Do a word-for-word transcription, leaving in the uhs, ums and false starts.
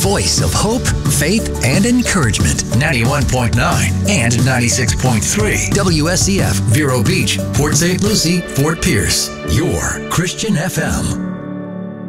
voice of hope, faith, and encouragement. ninety-one point nine and ninety-six point three. W S C F, Vero Beach, Port Saint Lucie, Fort Pierce. Your Christian F M.